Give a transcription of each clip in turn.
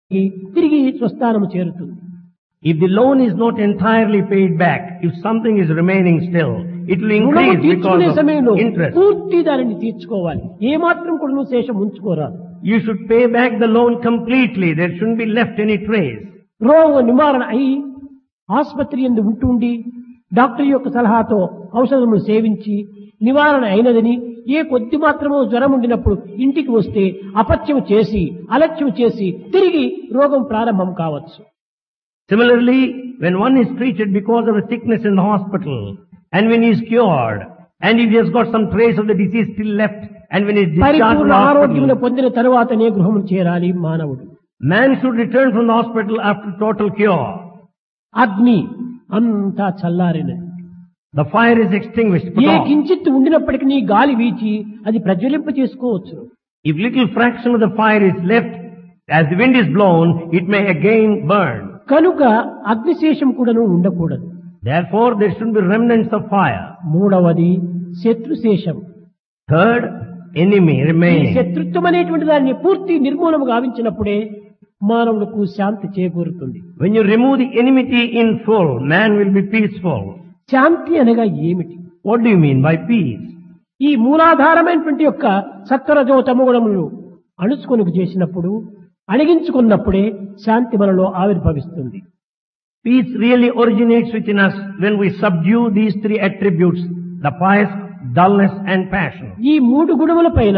తిరిగి స్వస్థానము చేరుతుంది. If the loan is not entirely paid back, if something is remaining still, it will రుణము increase తీర్చుకునే because సమయంలో of interest. పూర్తి దానిని తీర్చుకోవాలి. ఏమాత్రం కూడా నువ్వు శేషం ఉంచుకోరాదు. You should pay back the loan completely. There shouldn't be left any trace. రోగ నివారణ అయి ఆసుపత్రి యందు ఉంటుండి డాక్టర్ యొక్క సలహాతో ఔషధములు సేవించి నివారణ అయినదని ఏ కొద్ది మాత్రమో జ్వరం ఉండినప్పుడు ఇంటికి వస్తే అపత్యం చేసి అలక్ష్యం చేసి తిరిగి రోగం ప్రారంభం కావచ్చు. Similarly, when one is treated because of a sickness in the hospital, and when he is cured, and if he has got some trace of the disease still left, and when he is discharged from పరిపూర్ణ the ఆరోగ్యమును hospital, పొందిన తరువాతనే గృహము చేరాలి మానవుడు. man should return from the hospital after total cure. అగ్ని అంతా చల్లారినది. The fire is extinguished. Put A off. కించిత్ ఉండినప్పటికీ నీ గాలి వీచి అది ప్రజ్వలింప చేసుకోవచ్చు. If little fraction of the fire is left, as the wind is blown, it may again burn. కనుక అగ్నిశేషం కూడాను ఉండకూడదు. Therefore, there should be remnants of fire. మూడవది శత్రుశేషం. Third, enemy ఈ remaining. శత్రుత్వం అనేటువంటి దాన్ని పూర్తి నిర్మూలము గావించినప్పుడే మానవులకు శాంతి చేకూరుతుంది. When you remove the enmity in full, man will be peaceful. శాంతి అనగా ఏమిటి? What do you mean by peace? ఈ మూలాధారమైనటువంటి యొక్క సత్వరజో తమోగుణములు అణుచుకొనుకు చేసినప్పుడు అణిగించుకున్నప్పుడే శాంతి మనలో ఆవిర్భవిస్తుంది. Peace really originates within us when we subdue these three attributes, the pious, dullness and passion. ఈ మూడు గుణముల పైన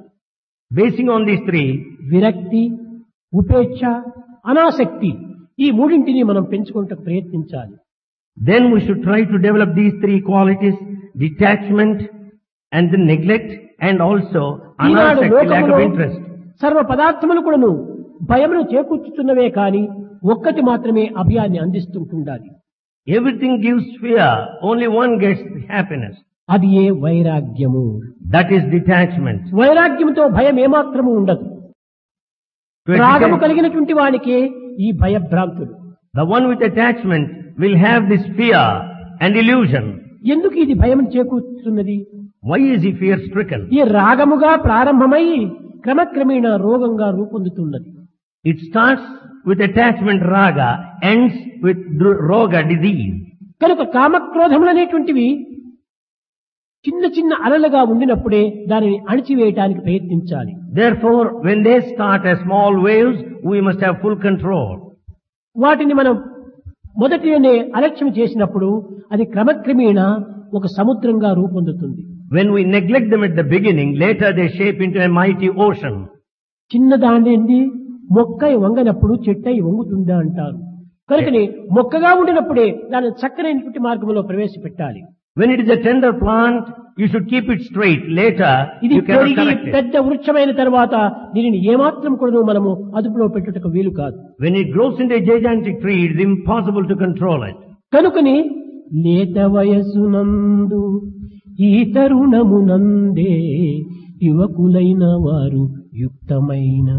Basing on these three, విరక్తి, ఉపేక్ష, అనాసక్తి ఈ మూడింటిని మనం పెంచుకుంటూ ప్రయత్నించాలి. then we should try to develop these three qualities, detachment and the neglect and also Eenadu anasakti, lack లోకములో of interest. సర్వ పదార్థములు కూడాను భయమును చేకూర్చుతున్నవే కాని ఒక్కటి మాత్రమే అభయాన్ని అందిస్తుంటుండాలి. Everything gives fear, only one gets happiness. అది ఏ వైరాగ్యము. That is detachment. వైరాగ్యంతో భయం ఏమాత్రము ఉండదు. To a రాగము detach- కలిగినటువంటి వానికే ఈ భయభ్రాంతులు. The one with attachment will have this fear and illusion. ఎందుకు ఇది భయం చేకూర్చుతున్నది? Why is he fear stricken? ఈ రాగముగా ప్రారంభమై క్రమక్రమేణ రోగంగా రూపొందుతున్నది. It starts with attachment raga, ends with roga, disease. కనుక కామక్రోధములు అనేటువంటివి చిన్న చిన్న అలలుగా ఉండినప్పుడే దానిని అణిచివేయటానికి ప్రయత్నించాలి. Therefore, when they start as small waves, we must have full control. వాటిని మనం మొదటినే అలక్ష్యం చేసినప్పుడు అది క్రమక్రమేణా ఒక సముద్రంగా రూపొందుతుంది. When we neglect them at the beginning, later they shape into a mighty ocean. చిన్నదాండి మొక్కై వంగనప్పుడు చెట్టై వంగుతుందా అంటారు. కనుకని మొక్కగా ఉండినప్పుడే దాన్ని చక్కనైనటువంటి మార్గంలో ప్రవేశపెట్టాలి. When it is a tender plant, you should keep it straight. Later, ఇది you cannot పెరిగి correct it. పెద్ద వృక్షమైన తర్వాత దీనిని ఏమాత్రం కూడా మనము అదుపులో పెట్టుటకు వీలు కాదు. When it grows into a gigantic tree, it is impossible to control it. కనుకని లేత వయసునందు ఈ తరుణమునందే యువకులైన వారు యుక్తమైన.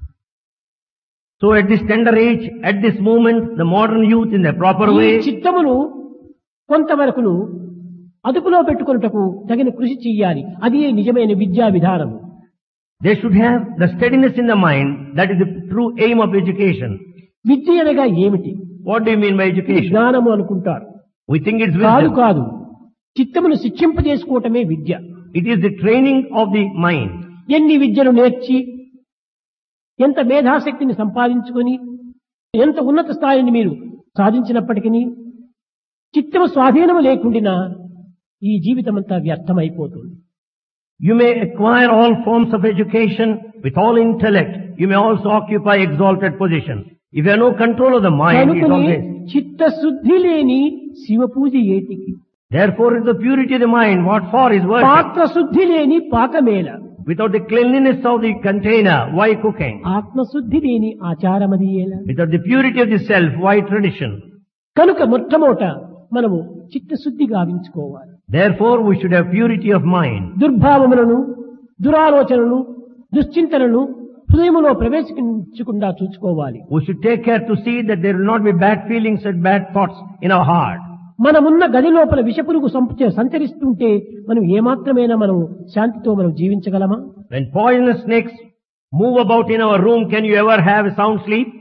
So at this tender age, at this moment, the modern youth in the proper ఈ way, చిత్తమును కొంతవరకును అదుపులో పెట్టుకొనుటకు తగిన కృషి చెయ్యాలి. అది నిజమైన విద్యా విధానము. they should have the steadiness in the mind. That is the true aim of education. విద్య అనగా ఏమిటి? What do you mean by ఇది education? జ్ఞానము అనుకుంటారు. We think it's కాదు wisdom. కాదు, చిత్తమును శిక్షింపజేసుకోవటమే విద్య. It is the training of the mind. ఎన్ని విద్యలు నేర్చి ఎంత మేధాశక్తిని సంపాదించుకొని ఎంత ఉన్నత స్థాయిని మీరు సాధించినప్పటికీ చిత్తము స్వాధీనము లేకుండా ఈ జీవితం అంతా వ్యర్థమైపోతుంది. You may acquire all forms of education with all intellect. You may also occupy exalted position. If you have no control of the mind, it's కనుకని always. చిత్తశుద్ధి లేని శివ పూజ ఏటికి, Therefore, in the purity of the mind, what for is worship? పాత్రశుద్ధి లేని పాకమేల, Without the cleanliness of the container, why cooking? ఆత్మశుద్ధి లేని ఆచారమది ఏల. Without the purity of the self, why tradition? కనుక మొట్టమొదట మనము చిత్తశుద్ధి గావించుకోవాలి. Therefore, we should have purity of mind. దుర్భావములను, దురాలోచనలను, దుశ్చింతనను హృదయములో ప్రవేశించకుండా చూసుకోవాలి. We should take care to see that there will not be bad feelings and bad thoughts in our heart. మనమున్న గది లోపల విషపురుగు సంచరిస్తుంటే మనం ఏమాత్రమైనా మనం శాంతితో మనం జీవించగలమా? When poisonous snakes move about in our room, can you ever have a sound sleep?